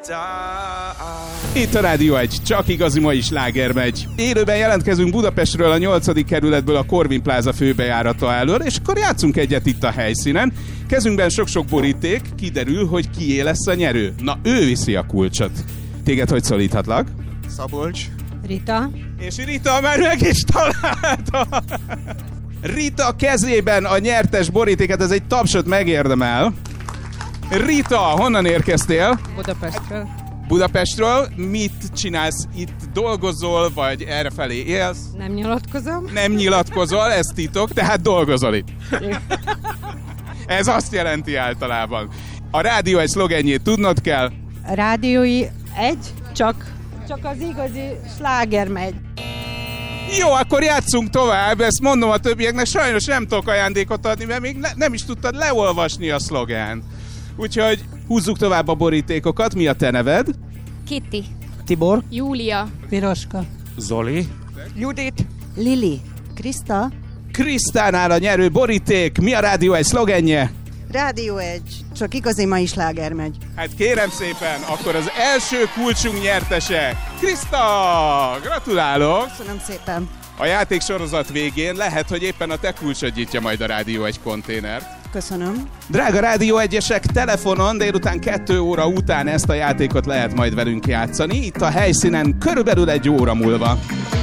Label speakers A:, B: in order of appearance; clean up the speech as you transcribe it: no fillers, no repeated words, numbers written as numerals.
A: Itt a Rádió 1, csak igazi mai sláger megy. Élőben jelentkezünk Budapestről, a 8. kerületből, a Corvin Plaza főbejárata elől, és akkor játszunk egyet itt a helyszínen. Kezünkben sok-sok boríték, kiderül, hogy kié lesz a nyerő. Na, ő viszi a kulcsot. Téged hogy szólíthatlak?
B: Szabolcs.
C: Rita.
A: És Rita már meg is találta. Rita kezében a nyertes borítéket, ez egy tapsot megérdemel. Rita, honnan érkeztél?
C: Budapestről.
A: Budapestről. Mit csinálsz itt? Dolgozol, vagy errefelé élsz?
C: Nem nyilatkozom.
A: Nem nyilatkozol, ez titok, tehát dolgozol itt. Ez azt jelenti általában. A Rádió 1 szlogenjét tudnod kell.
C: A Rádiói 1, csak az igazi sláger megy.
A: Jó, akkor játszunk tovább, ezt mondom a többieknek, sajnos nem tudok ajándékot adni, mert még nem is tudtad leolvasni a szlogánt. Úgyhogy húzzuk tovább a borítékokat. Mi a te neved?
D: Kitty.
E: Tibor.
D: Júlia.
C: Piroska.
B: Zoli.
E: Judit.
C: Lili. Krista.
A: Krisztánál a nyerő boríték. Mi a Rádió 1 szlogenje?
E: Rádió 1, csak igazi mai sláger megy.
A: Hát kérem szépen, akkor az első kulcsunk nyertese, Kriszta! Gratulálok!
E: Köszönöm szépen.
A: A játék sorozat végén lehet, hogy éppen a te kulcsod nyitja majd a Rádió 1 konténert.
E: Köszönöm.
A: Drága Rádió 1-esek, telefonon délután 2 óra után ezt a játékot lehet majd velünk játszani, itt a helyszínen körülbelül 1 óra múlva.